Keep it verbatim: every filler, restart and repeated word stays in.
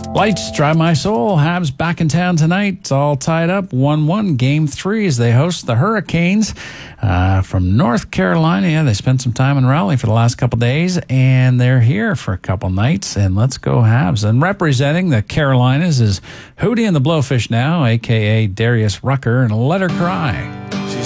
Lights, Dry My Soul. Habs back in town tonight. It's all tied up one one. Game three as they host the Hurricanes uh, from North Carolina. Yeah, they spent some time in Raleigh for the last couple days, and they're here for a couple nights. And let's go Habs. And representing the Carolinas is Hootie and the Blowfish now, a k a. Darius Rucker, and Let Her Cry.